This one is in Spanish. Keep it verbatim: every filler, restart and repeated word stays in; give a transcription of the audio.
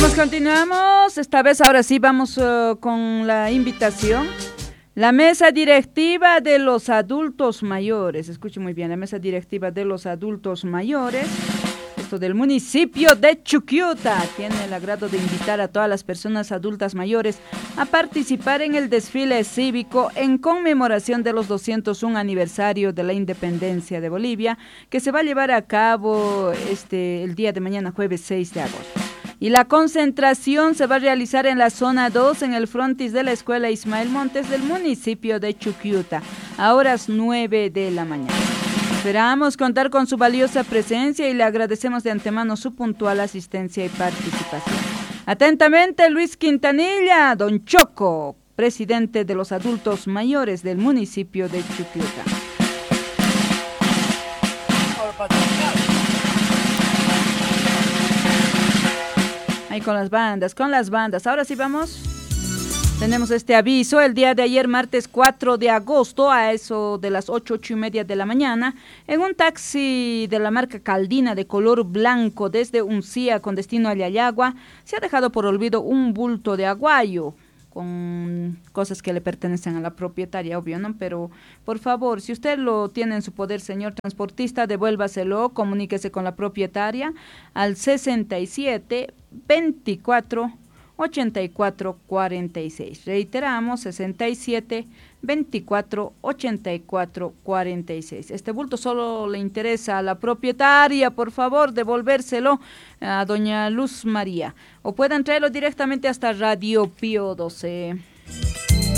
Continuamos, continuamos. Esta vez ahora sí vamos uh, con la invitación. La mesa directiva de los adultos mayores. Escuche muy bien, la mesa directiva de los adultos mayores. Esto del municipio de Chuquiuta tiene el agrado de invitar a todas las personas adultas mayores a participar en el desfile cívico en conmemoración de los doscientos uno aniversario de la independencia de Bolivia, que se va a llevar a cabo este el día de mañana, jueves seis de agosto. Y la concentración se va a realizar en la zona dos, en el frontis de la Escuela Ismael Montes del municipio de Chuquiuta, a horas nueve de la mañana. Esperamos contar con su valiosa presencia y le agradecemos de antemano su puntual asistencia y participación. Atentamente, Luis Quintanilla, Don Choco, presidente de los adultos mayores del municipio de Chuquiuta. Ahí con las bandas, con las bandas. Ahora sí vamos. Tenemos este aviso. El día de ayer, martes cuatro de agosto, a eso de las ocho, ocho y media de la mañana, en un taxi de la marca Caldina de color blanco desde Uncía con destino a Yayagua, se ha dejado por olvido un bulto de aguayo con cosas que le pertenecen a la propietaria, obvio, ¿no? Pero, por favor, si usted lo tiene en su poder, señor transportista, devuélvaselo, comuníquese con la propietaria al sesenta y siete, veinticuatro, ochenta y cuatro, cuarenta y seis. Reiteramos, sesenta y siete, veinticuatro, ochenta y cuatro, cuarenta y seis. Este bulto solo le interesa a la propietaria, por favor, devolvérselo a doña Luz María. O puedan traerlo directamente hasta Radio Pío doce.